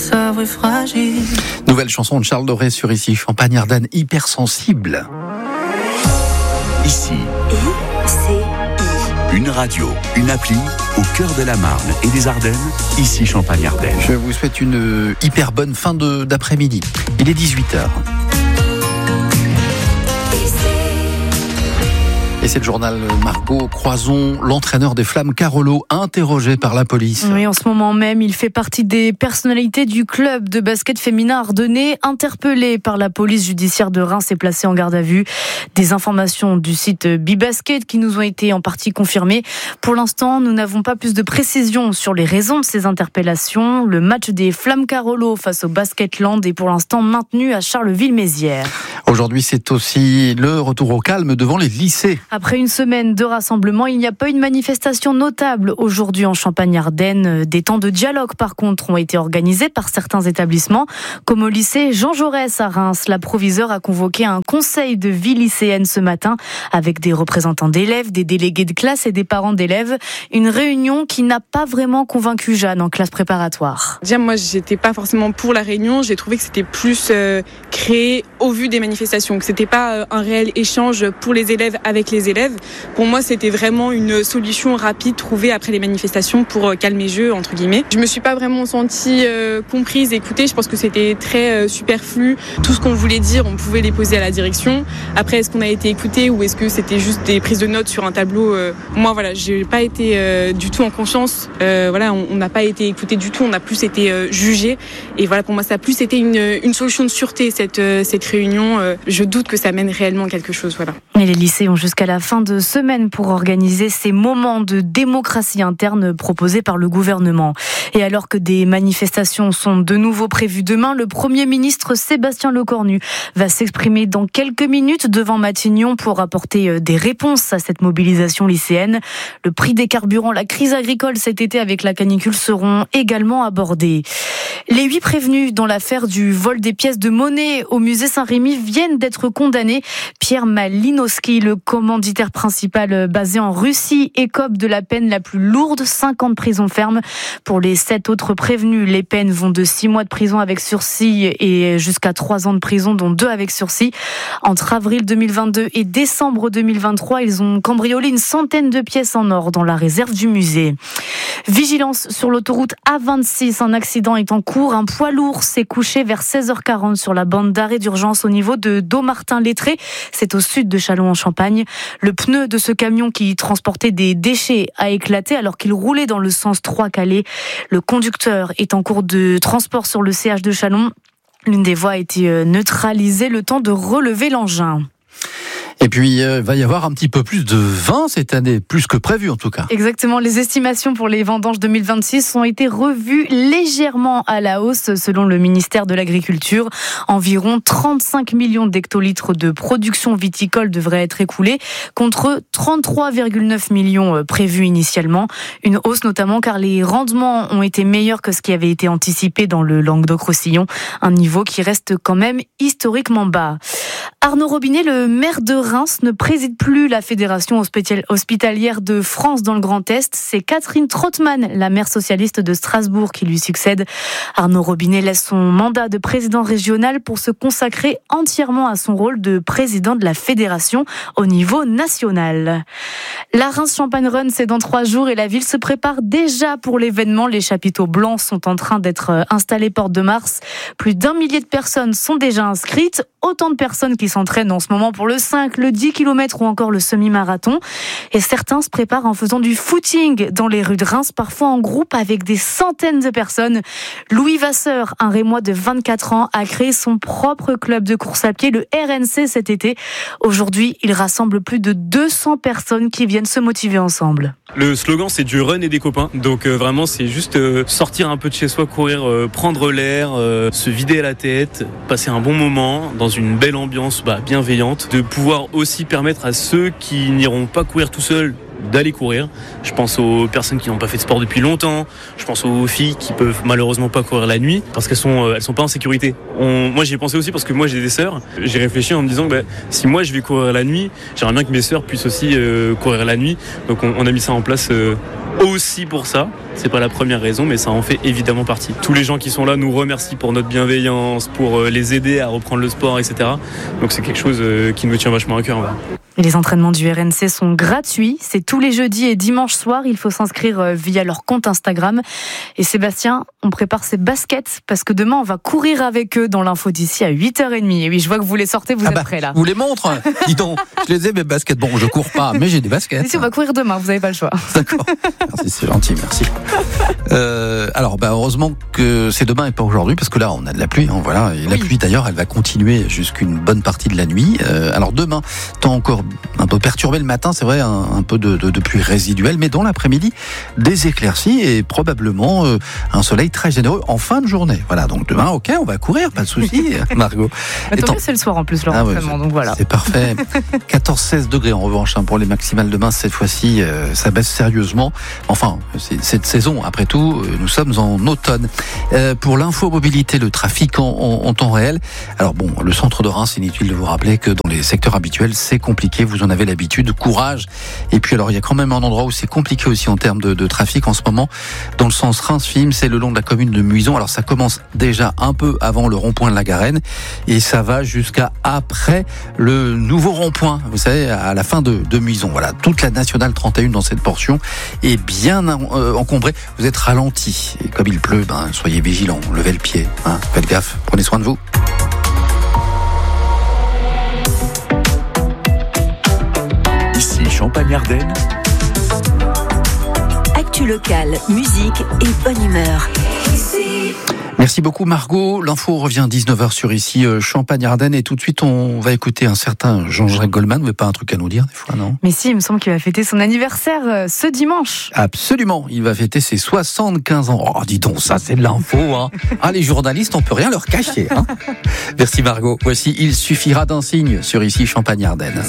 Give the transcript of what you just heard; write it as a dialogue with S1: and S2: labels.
S1: sabre est fragile.
S2: Nouvelle chanson de Charles Doré sur Ici Champagne-Ardenne, hypersensible.
S3: Ici, une radio, une appli au cœur de la Marne et des Ardennes. Ici Champagne-Ardenne.
S2: Je vous souhaite une hyper bonne fin d'après-midi. Il est 18h. Et c'est le journal Margot Croison, l'entraîneur des Flammes Carolo, interrogé par la police.
S4: Oui, en ce moment même, il fait partie des personnalités du club de basket féminin ardennais, interpellé par la police judiciaire de Reims et placé en garde à vue. Des informations du site Bibasket qui nous ont été en partie confirmées. Pour l'instant, nous n'avons pas plus de précisions sur les raisons de ces interpellations. Le match des Flammes Carolo face au Basketland est pour l'instant maintenu à Charleville-Mézières.
S2: Aujourd'hui, c'est aussi le retour au calme devant les lycées.
S4: Après une semaine de rassemblement, il n'y a pas une manifestation notable aujourd'hui en Champagne-Ardenne. Des temps de dialogue, par contre, ont été organisés par certains établissements. Comme au lycée Jean Jaurès à Reims, la proviseure a convoqué un conseil de vie lycéenne ce matin avec des représentants d'élèves, des délégués de classe et des parents d'élèves. Une réunion qui n'a pas vraiment convaincu Jeanne en classe préparatoire.
S5: Déjà, moi, j'étais pas forcément pour la réunion. J'ai trouvé que c'était plus créé au vu des manifestations, que c'était pas un réel échange pour les élèves avec les élèves. Pour moi, c'était vraiment une solution rapide trouvée après les manifestations pour calmer le jeu, entre guillemets. Je me suis pas vraiment sentie comprise, écoutée. Je pense que c'était très superflu. Tout ce qu'on voulait dire, on pouvait les poser à la direction. Après, est-ce qu'on a été écouté ou est-ce que c'était juste des prises de notes sur un tableau Moi, voilà, j'ai pas été du tout en conscience. Voilà, on n'a pas été écouté du tout. On a plus été jugé. Et voilà, pour moi, ça a plus été une solution de sûreté cette réunion. Je doute que ça mène réellement à quelque chose. Voilà.
S4: Et les lycées ont jusqu'à la fin de semaine pour organiser ces moments de démocratie interne proposés par le gouvernement. Et alors que des manifestations sont de nouveau prévues demain, le Premier ministre Sébastien Lecornu va s'exprimer dans quelques minutes devant Matignon pour apporter des réponses à cette mobilisation lycéenne. Le prix des carburants, la crise agricole cet été avec la canicule seront également abordés. Les 8 prévenus dans l'affaire du vol des pièces de monnaie au musée Saint-Rémy viennent d'être condamnés. Pierre Malinowski, le commanditaire principal basé en Russie, écope de la peine la plus lourde, 5 ans de prison ferme. Pour les 7 autres prévenus, les peines vont de 6 mois de prison avec sursis et jusqu'à 3 ans de prison, dont 2 avec sursis. Entre avril 2022 et décembre 2023, ils ont cambriolé une centaine de pièces en or dans la réserve du musée. Vigilance sur l'autoroute A26, un accident est en cours. Un poids lourd s'est couché vers 16h40 sur la bande d'arrêt d'urgence au niveau de Dommartin-Lettré. C'est au sud de Châlons-en-Champagne. Le pneu de ce camion qui transportait des déchets a éclaté alors qu'il roulait dans le sens Troyes-Calais. Le conducteur est en cours de transport sur le CH de Châlons. L'une des voies a été neutralisée, le temps de relever l'engin.
S2: Et puis, il va y avoir un petit peu plus de vin cette année, plus que prévu en tout cas.
S4: Exactement, les estimations pour les vendanges 2026 ont été revues légèrement à la hausse selon le ministère de l'Agriculture. Environ 35 millions d'hectolitres de production viticole devraient être écoulés contre 33,9 millions prévus initialement. Une hausse notamment car les rendements ont été meilleurs que ce qui avait été anticipé dans le Languedoc-Roussillon, un niveau qui reste quand même historiquement bas. Arnaud Robinet, le maire de Reims, ne préside plus la Fédération hospitalière de France dans le Grand Est. C'est Catherine Trottmann, la maire socialiste de Strasbourg, qui lui succède. Arnaud Robinet laisse son mandat de président régional pour se consacrer entièrement à son rôle de président de la Fédération au niveau national. La Reims Champagne Run, c'est dans 3 jours et la ville se prépare déjà pour l'événement. Les chapiteaux blancs sont en train d'être installés porte de Mars. Plus d'1 millier de personnes sont déjà inscrites. Autant de personnes qui s'entraînent en ce moment pour le 5, le 10 km ou encore le semi-marathon. Et certains se préparent en faisant du footing dans les rues de Reims, parfois en groupe avec des centaines de personnes. Louis Vasseur, un Rémois de 24 ans, a créé son propre club de course à pied, le RNC, cet été. Aujourd'hui, il rassemble plus de 200 personnes qui viennent se motiver ensemble.
S6: Le slogan, c'est du run et des copains. Donc vraiment, c'est juste sortir un peu de chez soi, courir, prendre l'air, se vider la tête, passer un bon moment dans une belle ambiance bienveillante, de pouvoir aussi permettre à ceux qui n'iront pas courir tout seuls d'aller courir. Je pense aux personnes qui n'ont pas fait de sport depuis longtemps. Je pense aux filles qui peuvent malheureusement pas courir la nuit parce qu'elles sont pas en sécurité. Moi j'y ai pensé aussi parce que moi j'ai des sœurs. J'ai réfléchi en me disant que si moi je vais courir la nuit, j'aimerais bien que mes sœurs puissent aussi courir la nuit. Donc on a mis ça en place aussi pour ça. C'est pas la première raison, mais ça en fait évidemment partie. Tous les gens qui sont là nous remercient pour notre bienveillance, pour les aider à reprendre le sport, etc. Donc c'est quelque chose qui nous tient vachement à cœur.
S4: Et les entraînements du RNC sont gratuits. C'est tous les jeudis et dimanches soirs. Il faut s'inscrire via leur compte Instagram. Et Sébastien, on prépare ses baskets parce que demain, on va courir avec eux dans l'info d'ici à 8h30. Et oui, je vois que vous les sortez, vous êtes prêts là.
S2: Vous les montre. Dis donc, je les ai mes baskets. Bon, je cours pas, mais j'ai des baskets.
S4: Si, on va courir demain, vous n'avez pas le choix.
S2: D'accord. Merci, c'est gentil, merci. Alors, heureusement que c'est demain et pas aujourd'hui, parce que là, on a de la pluie. Hein, voilà. Et la pluie, d'ailleurs, elle va continuer jusqu'une bonne partie de la nuit. Alors demain, temps encore un peu perturbé le matin, c'est vrai, un peu de pluie résiduelle, mais dans l'après-midi, des éclaircies et probablement un soleil très généreux en fin de journée. Voilà, donc demain, ok, on va courir, pas de souci, Margot.
S4: Tant mieux, c'est le soir en plus, leur entraînement, donc voilà.
S2: C'est parfait. 14-16 degrés en revanche pour les maximales demain. Cette fois-ci, ça baisse sérieusement. Enfin, c'est cette saison, après tout, nous sommes en automne. Pour l'infomobilité, le trafic en temps réel. Alors bon, le centre de Reims, inutile de vous rappeler que dans les secteurs habituels, c'est compliqué. Vous en avez l'habitude. Courage. Et puis alors, il y a quand même un endroit où c'est compliqué aussi en termes de trafic en ce moment. Dans le sens Reims-Fismes, c'est le long de la commune de Muison. Alors ça commence déjà un peu avant le rond-point de la Garenne et ça va jusqu'à après le nouveau rond-point. Vous savez, à la fin de Muison. Voilà, toute la nationale 31 dans cette portion est bien encombrée. Vous êtes ralenti. Et comme il pleut, soyez vigilants. Levez le pied. Faites gaffe. Prenez soin de vous.
S3: Ici Champagne-Ardenne.
S1: Actu locale, musique et bonne humeur.
S2: Merci beaucoup Margot. L'info revient 19h sur ici Champagne-Ardenne et tout de suite on va écouter un certain Jean-Jacques Goldman. Vous n'avez pas un truc à nous dire des fois, non?
S4: Mais si, il me semble qu'il va fêter son anniversaire ce dimanche.
S2: Absolument, il va fêter ses 75 ans. Oh, dis donc, ça c'est de l'info. Les journalistes, on peut rien leur cacher. Merci Margot. Voici Il suffira d'un signe sur ici Champagne-Ardenne.